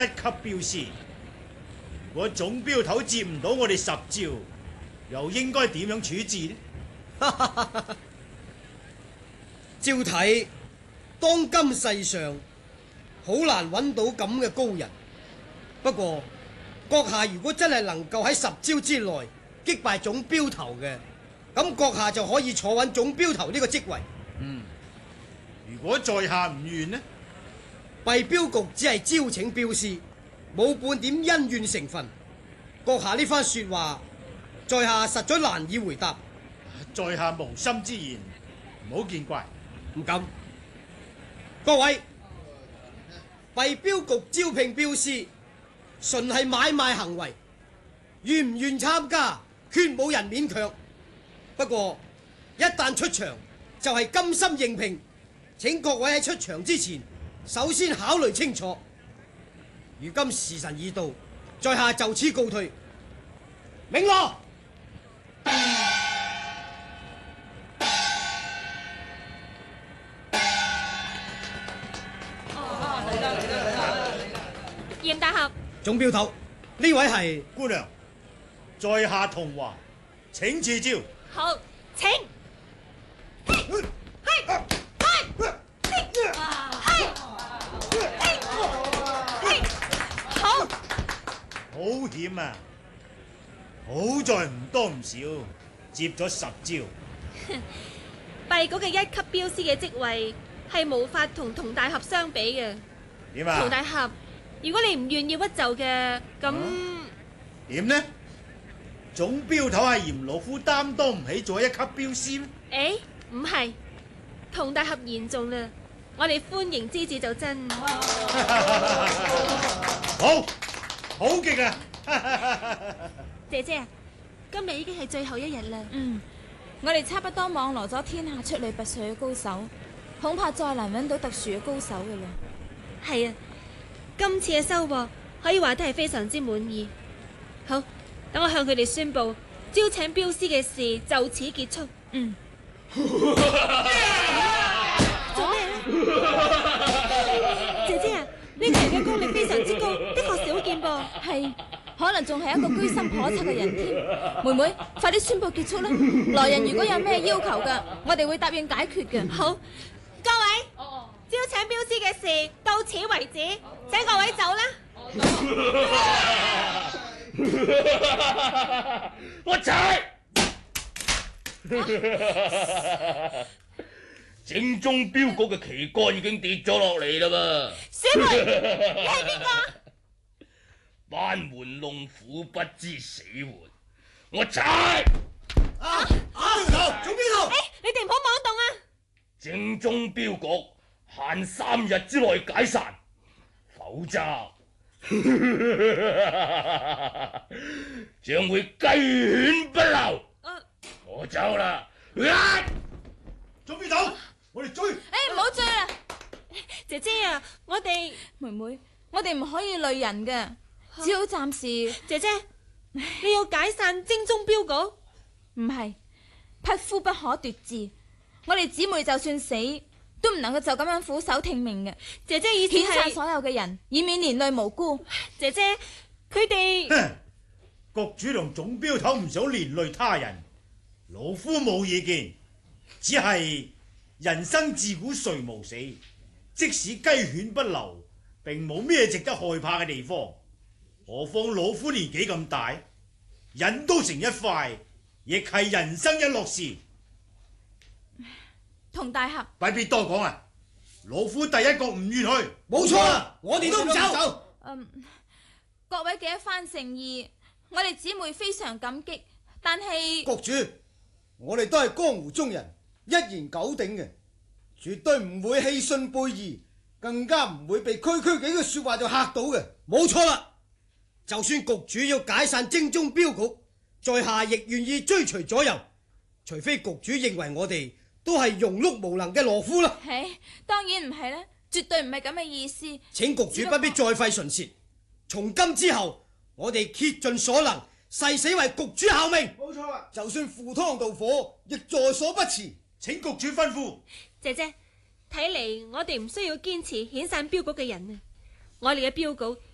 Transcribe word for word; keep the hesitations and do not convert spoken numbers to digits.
一級標師。如果總標頭接唔到我哋十招，又應該點樣處置呢？ 照睇，當今世上好難揾到咁嘅高人。不過閣下如果真係能夠喺十招之內擊敗總標頭嘅，咁閣下就可以坐穩總標頭呢個職位。 嗯，如果在下唔願呢？ 弊標局只係招請標師，冇半點恩怨成分。閣下呢番說話，在下實在難以回答。 在下無心之言，唔好見怪。 唔敢。各位，弊標局招聘標師，純係買賣行為，願唔願參加，決冇人勉強。不過一旦出場，就係甘心應聘。請各位喺出場之前，首先考慮清楚。如今時辰已到，在下就此告退。明羅。 嚴大俠， 總標頭，呢位係姑娘，在下同華，請賜招。 好，請。好， 好險啊！好在唔多唔少，接咗十招。 弊局嘅一級標師嘅職位係無法同佟大俠相比嘅。 點啊？ 佟大俠，如果你唔願意屈就嘅，咁點呢？總標頭係嫌老夫擔當唔起做一級標師咩？ 誒，唔係，佟大俠言重啦，我哋歡迎之至就真。 好，好極啊！ 姐姐，今日已經係最後一日啦。 嗯，我哋差不多網羅咗天下出類拔萃嘅高手，恐怕再難揾到特殊嘅高手嘅啦。 係啊，今次嘅收穫可以話得係非常之滿意。好，等我向佢哋宣布，招請標師嘅事就此結束。 嗯。 做咩咧？姐姐啊，呢個人嘅功力非常之高，的確少見噃。 係，可能仲係一個居心叵測嘅人添。妹妹，快啲宣布結束啦！來人如果有咩要求噶，我哋會答應解決嘅。 好，各位，招請標師嘅事到此為止，請各位走啦。 我踩。正宗標局嘅旗杆已經跌咗落嚟啦噃。 小梅，你係邊個？ 班門弄斧，不知死活。我踩。 啊啊！總標頭，總標頭， 誒，你哋唔好妄動啊！ 正宗標局限三日之內解散，否則將會雞犬不留。我走啦。 總標頭，我哋追。 誒，唔好追啦！ 姐姐啊，我哋妹妹，我哋唔可以累人嘅，只好暫時。 姐姐，你要解散精忠標局？ 唔係，匹夫不可奪志。我哋姊妹就算死，都唔能夠就咁樣俯首聽命嘅。 姐姐以前遣散所有嘅人，以免連累無辜。 姐姐，佢哋局主同總標頭唔想連累他人，老夫冇意見，只係人生自古誰無死，即使雞犬不留，並冇咩值得害怕嘅地方。何況老夫年紀咁大，人都成一塊，亦係人生一樂事。 佟大俠， 不必多講啊！老夫第一個唔願去。 冇錯啊，我哋都唔走。 嗯，各位嘅一番誠意，我哋姊妹非常感激，但係局主，我哋都係江湖中人，一言九鼎嘅，絕對唔會棄信背義，更加唔會被區區幾句說話就嚇到嘅。冇錯啦，就算局主要解散精忠標局，在下亦願意追隨左右，除非局主認為我哋都係庸碌無能嘅懦夫啦。 係，當然唔係啦，絕對唔係咁嘅意思。 請局主不必再費唇舌，從今之後，我哋竭盡所能，誓死為局主效命。冇錯啊，就算赴湯蹈火，亦在所不辭。 請局主吩咐。 姐姐，睇嚟我哋唔需要堅持遣散標局嘅人啊！我哋嘅標局